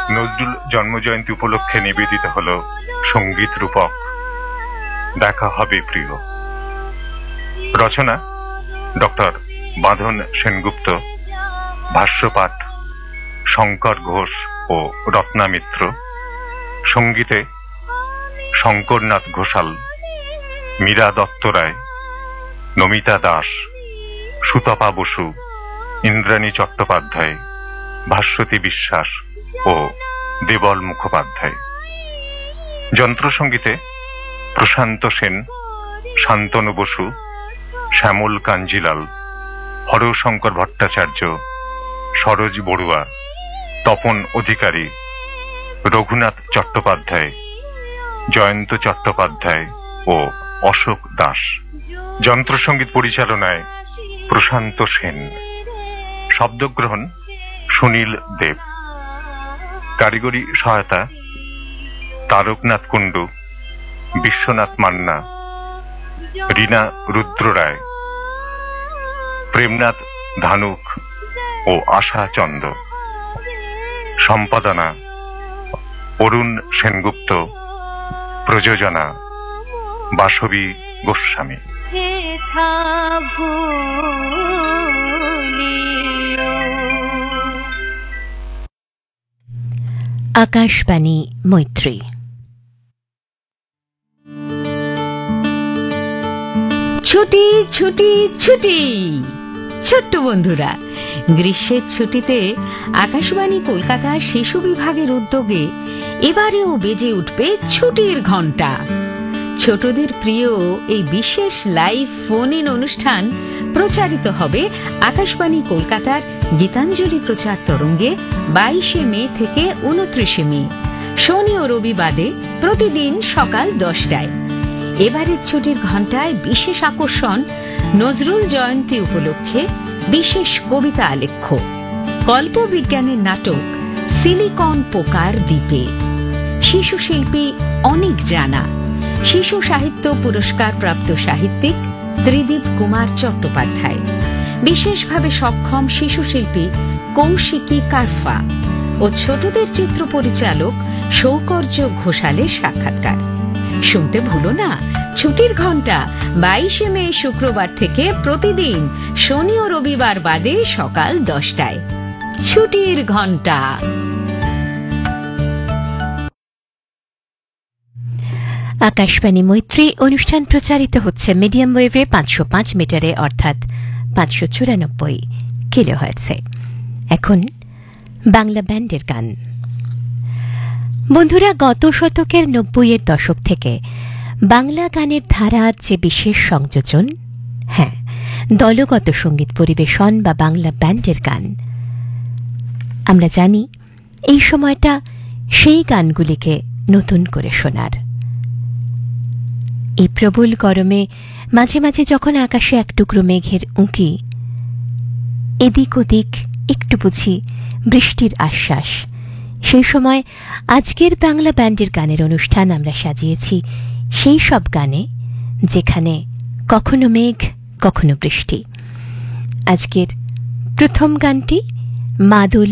নজরুল জন্মজয়ন্তী উপলক্ষে নিবেদিত হল সঙ্গীত রূপক দেখা হবে প্রিয়। রচনা ডক্টর বাঁধন সেনগুপ্ত, ভাষ্যপাঠ শঙ্কর ঘোষ ও রত্না মিত্র, সঙ্গীতে শঙ্করনাথ ঘোষাল, মীরা দত্ত রায়, নমিতা দাস, সুতপা বসু, ইন্দ্রাণী চট্টোপাধ্যায়, ভাস্বতী বিশ্বাস ও দেবল মুখোপাধ্যায়। যন্ত্রসঙ্গীতে প্রশান্ত সেন, শান্তনু বসু, শ্যামল কাঞ্জিলাল, হরশঙ্কর ভট্টাচার্য, সরোজ বড়ুয়া, তপন অধিকারী, রঘুনাথ চট্টোপাধ্যায়, জয়ন্ত চট্টোপাধ্যায় ও অশোক দাস। যন্ত্রসঙ্গীত পরিচালনায় প্রশান্ত সেন। শব্দগ্রহণ সুনীল দেব। কারিগরি সহায়তা তারকনাথ কুণ্ডু, বিশ্বনাথ মান্না, রীনা রুদ্র রায়, প্রেমনাথ ধানুক ও আশা চন্দ। সম্পাদনা অরুণ সেনগুপ্ত। প্রযোজনা বাসবী গোস্বামী। আকাশবাণী মৈত্রী। ছুটি ছুটি ছুটি। ছোট্ট বন্ধুরা, গ্রীষ্মের ছুটিতে আকাশবাণী কলকাতা শিশু বিভাগের উদ্যোগে এবারেও বেজে উঠবে ছুটির ঘণ্টা। ছোটদের প্রিয় এই বিশেষ লাইভ ফোন ইন অনুষ্ঠান প্রচারিত হবে আকাশবাণী কলকাতার গীতাঞ্জলি প্রচার তরঙ্গে 22শে মে থেকে 29শে মে, শনি ও রবিবারে প্রতিদিন সকাল 10টায়। এবারের ছুটির ঘণ্টায় বিশেষ আকর্ষণ নজরুল জয়ন্তী উপলক্ষে বিশেষ কবিতা আলেখ্য, কল্পবিজ্ঞানের নাটক সিলিকন পোকার দ্বীপে, শিশু শিল্পী অনেক জানা, শিশু সাহিত্য পুরস্কার প্রাপ্ত সাহিত্যিক ত্রিদীপ কুমার চট্টোপাধ্যায়, বিশেষভাবে সক্ষম শিশু শিল্পী কৌশিকী কারফা ও ছোটদের চিত্র পরিচালক সৌকর্য ঘোষালের সাক্ষাৎকার। শুনতে ভুলো না, ছুটির ঘণ্টা 22শে মে শুক্রবার থেকে প্রতিদিন শনি ও রবিবার বাদে সকাল 10টায়। ছুটির ঘণ্টা। আকাশবাণী মৈত্রী অনুষ্ঠান প্রচারিত হচ্ছে মিডিয়াম ওয়েভে 505 মিটারে, অর্থাৎ 594 কিলোহার্টজে। এখন বাংলা ব্যান্ডের গান। বন্ধুরা, গত শতকের 90-এর দশক থেকে বাংলা গানের ধারা যে বিশেষ সংযোজন, হ্যাঁ, দলগত সঙ্গীত পরিবেশন বা বাংলা ব্যান্ডের গান। আমরা জানি এই সময়টা সেই গানগুলিকে নতুন করে শোনার। এই প্রবল গরমে মাঝে মাঝে যখন আকাশে এক টুকরো মেঘের উঁকি, এদিক ওদিক একটু বুঝি বৃষ্টির আশ্বাস, সেই সময় আজকের বাংলা ব্যান্ডের গানের অনুষ্ঠান আমরা সাজিয়েছি সেই সব গানে যেখানে কখনো মেঘ কখনো বৃষ্টি। আজকের প্রথম গানটি মাদল